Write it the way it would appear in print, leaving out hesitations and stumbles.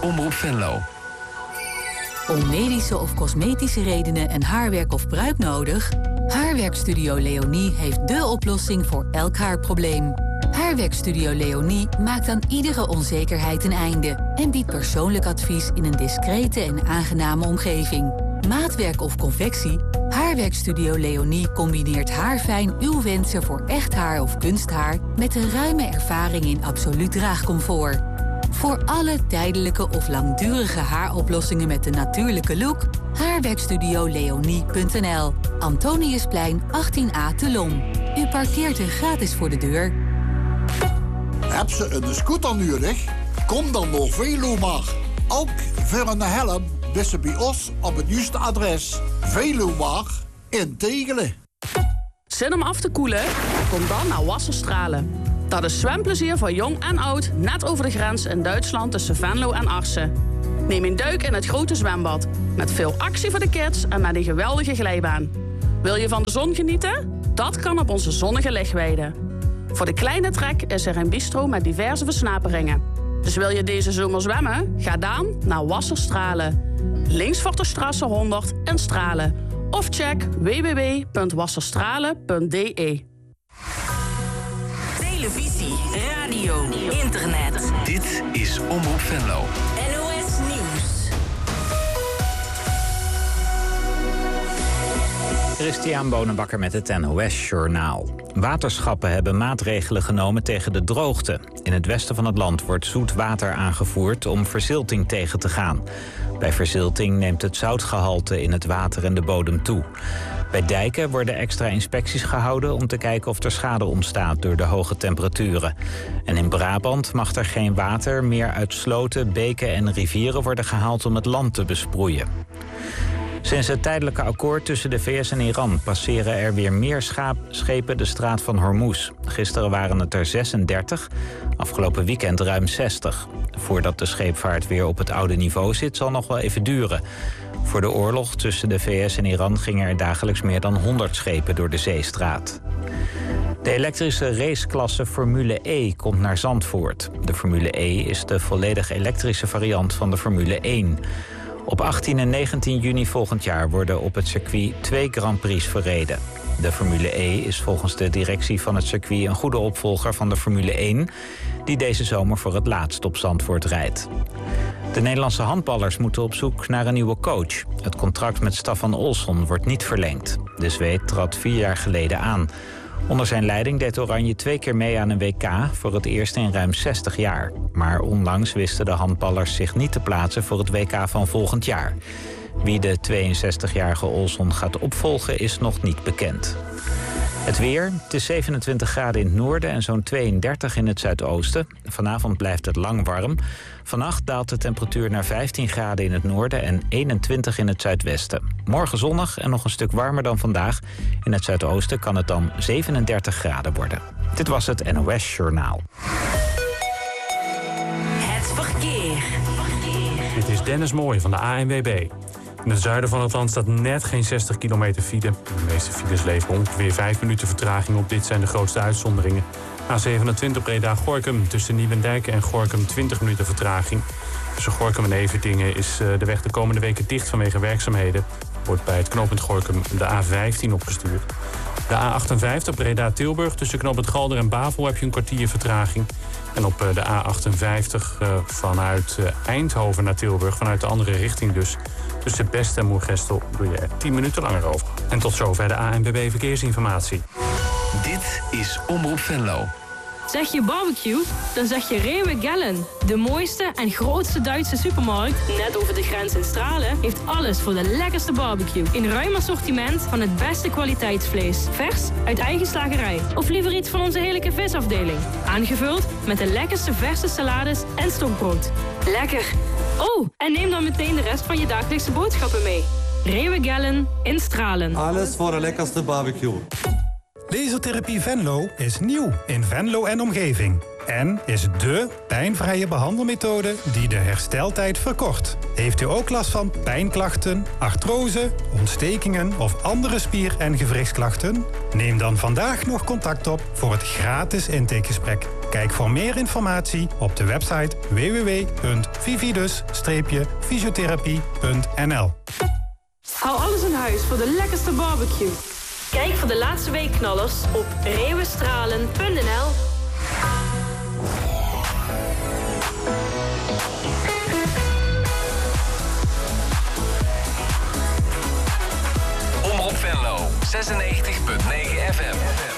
Omroep Venlo. Om medische of cosmetische redenen een haarwerk of pruik nodig? Haarwerkstudio Leonie heeft dé oplossing voor elk haarprobleem. Haarwerkstudio Leonie maakt aan iedere onzekerheid een einde en biedt persoonlijk advies in een discrete en aangename omgeving. Maatwerk of convectie? Haarwerkstudio Leonie combineert haarfijn uw wensen voor echt haar of kunsthaar met een ruime ervaring in absoluut draagcomfort. Voor alle tijdelijke of langdurige haaroplossingen met een natuurlijke look, haarwerkstudioleonie.nl. Antoniusplein 18A te Lom. U parkeert er gratis voor de deur. Heb ze een scooter nodig? Kom dan naar Velomar. Ook voor een helm wist bij ons op het juiste adres. Velomar in Tegelen. Zin om af te koelen? Kom dan naar Wasserstralen. Dat is zwemplezier voor jong en oud, net over de grens in Duitsland tussen Venlo en Arsen. Neem een duik in het grote zwembad, met veel actie voor de kids en met een geweldige glijbaan. Wil je van de zon genieten? Dat kan op onze zonnige lichtweide. Voor de kleine trek is er een bistro met diverse versnaperingen. Dus wil je deze zomer zwemmen? Ga dan naar Wasserstralen. Links voor de Strasse 100 in Stralen. Of check www.wasserstralen.de. Televisie, radio, internet. Dit is Omroep Venlo. NOS Nieuws. Christian Bonenbakker met het NOS Journaal. Waterschappen hebben maatregelen genomen tegen de droogte. In het westen van het land wordt zoet water aangevoerd om verzilting tegen te gaan. Bij verzilting neemt het zoutgehalte in het water en de bodem toe. Bij dijken worden extra inspecties gehouden om te kijken of er schade ontstaat door de hoge temperaturen. En in Brabant mag er geen water meer uit sloten, beken en rivieren worden gehaald om het land te besproeien. Sinds het tijdelijke akkoord tussen de VS en Iran passeren er weer meer schepen de straat van Hormuz. Gisteren waren het er 36, afgelopen weekend ruim 60. Voordat de scheepvaart weer op het oude niveau zit, zal nog wel even duren. Voor de oorlog tussen de VS en Iran gingen er dagelijks meer dan 100 schepen door de zeestraat. De elektrische raceklasse Formule E komt naar Zandvoort. De Formule E is de volledig elektrische variant van de Formule 1. Op 18 en 19 juni volgend jaar worden op het circuit 2 Grand Prix verreden. De Formule E is volgens de directie van het circuit een goede opvolger van de Formule 1... die deze zomer voor het laatst op Zandvoort rijdt. De Nederlandse handballers moeten op zoek naar een nieuwe coach. Het contract met Staffan Olsson wordt niet verlengd. De Zweed trad 4 jaar geleden aan. Onder zijn leiding deed Oranje 2 keer mee aan een WK, voor het eerst in ruim 60 jaar. Maar onlangs wisten de handballers zich niet te plaatsen voor het WK van volgend jaar. Wie de 62-jarige Olsson gaat opvolgen is nog niet bekend. Het weer, het is 27 graden in het noorden en zo'n 32 in het zuidoosten. Vanavond blijft het lang warm. Vannacht daalt de temperatuur naar 15 graden in het noorden en 21 in het zuidwesten. Morgen zonnig en nog een stuk warmer dan vandaag. In het zuidoosten kan het dan 37 graden worden. Dit was het NOS Journaal. Het verkeer. Dit is Dennis Mooij van de ANWB. In het zuiden van het land staat net geen 60 kilometer file. De meeste files leveren ongeveer 5 minuten vertraging op. Dit zijn de grootste uitzonderingen. A27 Breda-Gorinchem tussen Nieuwendijk en Gorinchem 20 minuten vertraging. Tussen Gorinchem en Everdingen is de weg de komende weken dicht vanwege werkzaamheden. Wordt bij het knooppunt Gorinchem de A15 opgestuurd. De A58 Breda-Tilburg tussen knooppunt Galder en Bavel heb je een kwartier vertraging. En op de A58 vanuit Eindhoven naar Tilburg, vanuit de andere richting dus. Tussen Best en Moergestel doe je er 10 minuten langer over. En tot zover de ANWB Verkeersinformatie. Dit is Omroep Venlo. Zeg je barbecue? Dan zeg je Rewe Gellen. De mooiste en grootste Duitse supermarkt, net over de grens in Stralen, heeft alles voor de lekkerste barbecue. In ruim assortiment van het beste kwaliteitsvlees. Vers uit eigen slagerij. Of liever iets van onze heerlijke visafdeling. Aangevuld met de lekkerste verse salades en stokbrood. Lekker! Oh, en neem dan meteen de rest van je dagelijkse boodschappen mee. Rewe Gellen in Stralen. Alles voor de lekkerste barbecue. Lasertherapie Venlo is nieuw in Venlo en omgeving. En is dé pijnvrije behandelmethode die de hersteltijd verkort. Heeft u ook last van pijnklachten, artrose, ontstekingen of andere spier- en gewrichtsklachten? Neem dan vandaag nog contact op voor het gratis intakegesprek. Kijk voor meer informatie op de website www.vividus-fysiotherapie.nl. Hou alles in huis voor de lekkerste barbecue. Kijk voor de laatste weekknallers op reeuwenstralen.nl. Omroep Venlo, 96.9 FM.